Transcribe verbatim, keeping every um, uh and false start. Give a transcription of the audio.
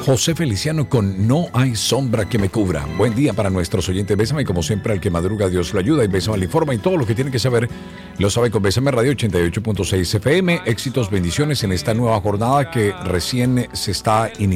José Feliciano con No hay sombra que me cubra. Buen día para nuestros oyentes. Bésame, como siempre, al que madruga Dios lo ayuda, y Bésame le informa, y todo lo que tiene que saber lo sabe con Bésame Radio ochenta y ocho punto seis F M. Éxitos, bendiciones en esta nueva jornada que recién se está iniciando.